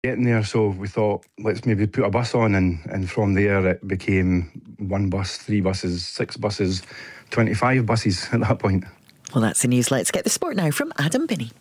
getting there, so we thought let's maybe put a bus on, and from there it became one bus, 3 buses, 6 buses, 25 buses at that point. Well, that's the news. Let's get the sport now from Adam Binney.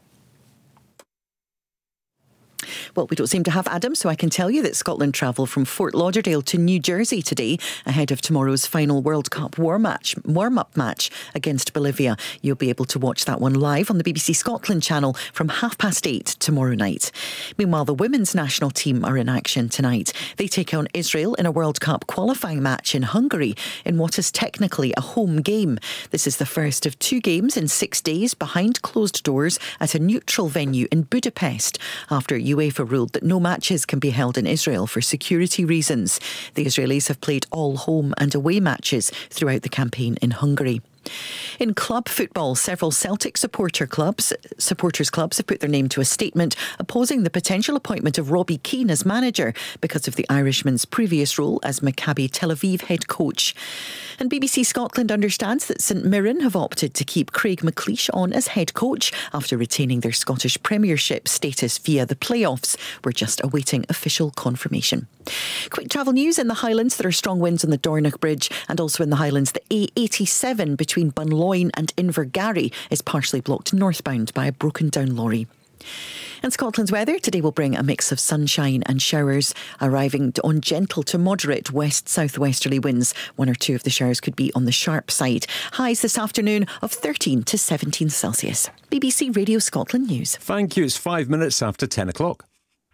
Well, we don't seem to have Adam, so I can tell you that Scotland travel from Fort Lauderdale to New Jersey today ahead of tomorrow's final World Cup warm-up match against Bolivia. You'll be able to watch that one live on the BBC Scotland channel from 8:30 tomorrow night. Meanwhile, the women's national team are in action tonight. They take on Israel in a World Cup qualifying match in Hungary in what is technically a home game. This is the first of 2 games in 6 days behind closed doors at a neutral venue in Budapest after UEFA ruled that no matches can be held in Israel for security reasons. The Israelis have played all home and away matches throughout the campaign in Hungary. In club football, several Celtic supporters clubs have put their name to a statement opposing the potential appointment of Robbie Keane as manager because of the Irishman's previous role as Maccabi Tel Aviv head coach. And BBC Scotland understands that St Mirren have opted to keep Craig McLeish on as head coach after retaining their Scottish Premiership status via the playoffs. We're just awaiting official confirmation. Quick travel news in the Highlands. There are strong winds on the Dornoch Bridge, and also in the Highlands the A87 between Bunloyne and Invergarry is partially blocked northbound by a broken down lorry. And Scotland's weather today will bring a mix of sunshine and showers, arriving on gentle to moderate west-southwesterly winds. 1 or 2 of the showers could be on the sharp side. Highs this afternoon of 13 to 17 Celsius. BBC Radio Scotland News. Thank you. It's 5 minutes after 10 o'clock.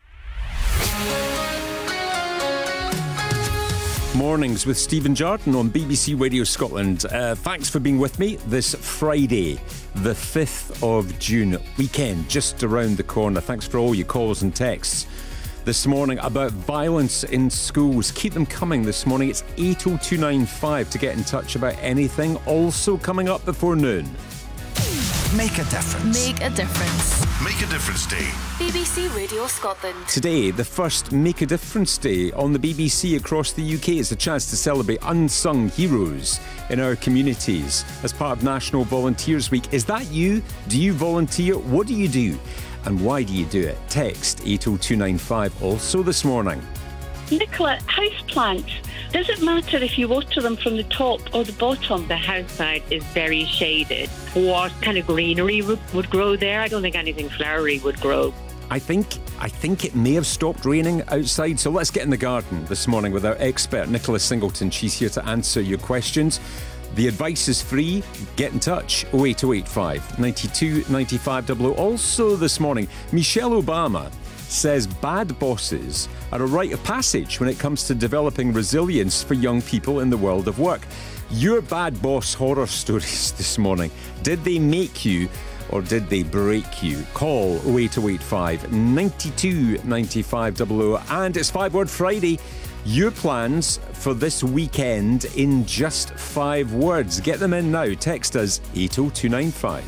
Mornings with Stephen Jarden on BBC Radio Scotland. Thanks for being with me this Friday, the 5th of June. Weekend just around the corner. Thanks for all your calls and texts this morning about violence in schools. Keep them coming this morning. It's 80295 to get in touch about anything. Also coming up before noon. Make a difference. Make a difference. Make a Difference Day. BBC Radio Scotland. Today, the first Make a Difference Day on the BBC across the UK. It's a chance to celebrate unsung heroes in our communities as part of National Volunteers Week. Is that you? Do you volunteer? What do you do? And why do you do it? Text 80295 also this morning. Nicola, houseplants. Does it matter if you water them from the top or the bottom? The house side is very shaded. What kind of greenery would grow there? I don't think anything flowery would grow. I think it may have stopped raining outside, so let's get in the garden this morning with our expert, Nicola Singleton. She's here to answer your questions. The advice is free. Get in touch, 08085 92 95 00. Also this morning, Michelle Obama says bad bosses are a rite of passage when it comes to developing resilience for young people in the world of work. Your bad boss horror stories this morning. Did they make you or did they break you? Call 08085 92 95 00. And it's 5 Word Friday. Your plans for this weekend in just 5 words. Get them in now. Text us 80295.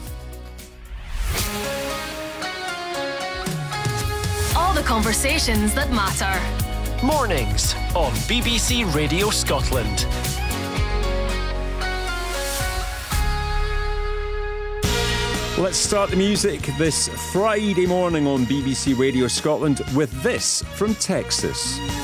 All the conversations that matter. Mornings on BBC Radio Scotland. Let's start the music this Friday morning on BBC Radio Scotland with this from Texas.